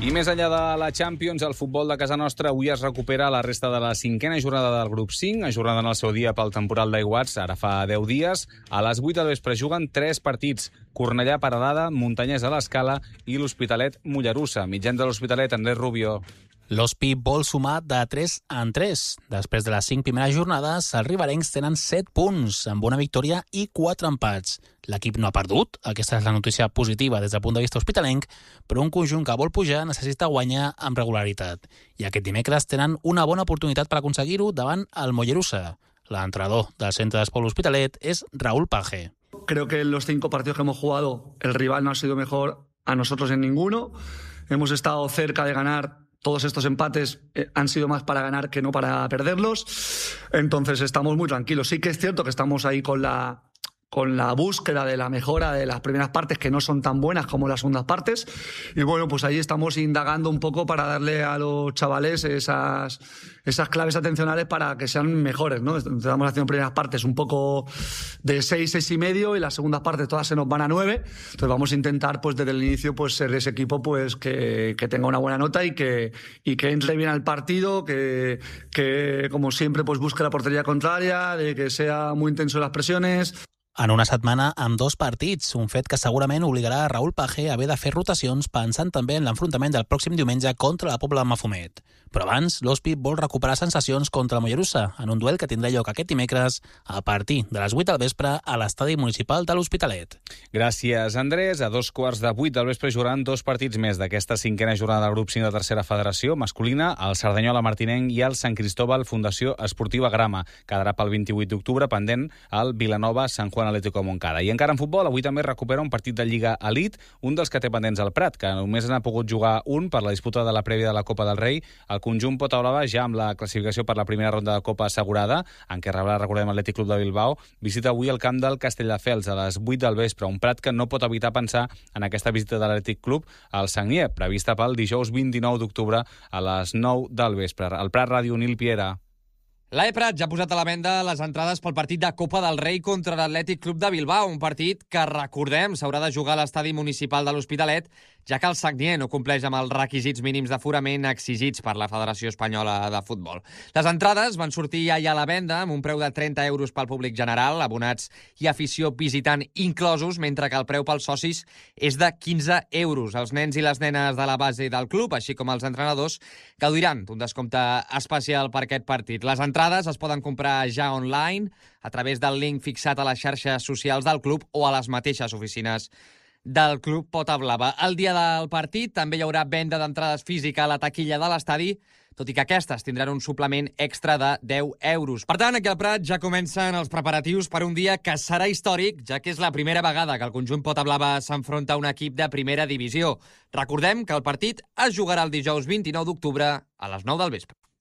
I més enllà de la Champions, el futbol de casa nostra avui es recupera la resta de la 5a jornada del grup 5, ajornada en el seu dia pel temporal d'aiguats, ara fa 10 dies. A les 8 del vespre juguen 3 partits: Cornellà, Peralada, Muntanyès a l'Escala i l'Hospitalet Mollerussa. Mitjans de l'Hospitalet, Andrés Rubio. L'Hospi vol sumar de 3 en 3. Després de les 5 primeres jornades, els riberencs tenen 7 punts, amb una victòria i 4 empats. L'equip no ha perdut, aquesta és la notícia positiva des del punt de vista hospitalenc, però un conjunt que vol pujar necessita guanyar amb regularitat. I aquest dimecres tenen una bona oportunitat per aconseguir-ho davant el Mollerussa. L'entrenador del centre d'esport Hospitalet és Raúl Page. Creo que en los 5 partidos que hemos jugado, el rival no ha sido mejor a nosotros en ninguno. Hemos estado cerca de ganar. Todos estos empates han sido más para ganar que no para perderlos. Entonces estamos muy tranquilos. Sí que es cierto que estamos ahí con la búsqueda de la mejora de las primeras partes, que no son tan buenas como las segundas partes. Y bueno, pues ahí estamos indagando un poco para darle a los chavales esas claves atencionales para que sean mejores, ¿no? Estamos haciendo primeras partes un poco de 6, 6,5, y las segundas partes todas se nos van a 9. Entonces vamos a intentar, pues desde el inicio, pues ser ese equipo pues que tenga una buena nota y que entre bien al partido, que como siempre pues busque la portería contraria, de que sea muy intenso en las presiones. En una setmana amb 2 partits, un fet que segurament obligarà a Raúl Page a haver de fer rotacions pensant també en l'enfrontament del pròxim diumenge contra la Pobla de Mafumet. Però abans, l'Hospi vol recuperar sensacions contra el Mollerussa en un duel que tindrà lloc aquest dimecres a partir de les 8 del vespre a l'estadi municipal de l'Hospitalet. Gràcies, Andrés. A 2:15 del vespre jugaran 2 partits més d'aquesta 5a jornada del grup 5 de tercera federació masculina, el Cerdanyola Martinenc i el Sant Cristóbal Fundació Esportiva Grama. Quedarà pel 28 d'octubre pendent el Vilanova Sant Juan Atlético Montcada. I encara en futbol, avui també recupera un partit de Lliga Elite, un dels que té pendents al Prat, que només n'ha pogut jugar un per la disputa de la prèvia de la Copa del Rei. El conjunt Pota Blava, ja amb la classificació per la primera ronda de Copa assegurada, en què rebrà, recordem, l'Atlètic Club de Bilbao, visita avui el camp del Castelldefels a les 8 del vespre, un Prat que no pot evitar pensar en aquesta visita de l'Atlètic Club al Sagnier, prevista pel dijous 29 d'octubre a les 9 del vespre. El Prat Ràdio, Nil Piera. L'AE Prat ja ha posat a la venda les entrades pel partit de Copa del Rei contra l'Atlètic Club de Bilbao, un partit que, recordem, s'haurà de jugar a l'estadi municipal de l'Hospitalet, ja que el Sagnier no compleix amb els requisits mínims d'aforament exigits per la Federació Espanyola de Futbol. Les entrades van sortir ja a la venda amb un preu de 30 euros pel públic general, abonats i afició visitant inclosos, mentre que el preu pels socis és de 15 euros. Els nens i les nenes de la base del club, així com els entrenadors, gaudiran d'un descompte especial per aquest partit. Les entrades es poden comprar ja online a través del link fixat a les xarxes socials del club o a les mateixes oficines del Club Pota Blava. El dia del partit també hi haurà venda d'entrades física a la taquilla de l'estadi, tot i que aquestes tindran un suplement extra de 10 euros. Per tant, aquí al Prat ja comencen els preparatius per un dia que serà històric, ja que és la primera vegada que el conjunt Pota Blava s'enfronta a un equip de primera divisió. Recordem que el partit es jugarà el dijous 29 d'octubre a les 9 del vespre.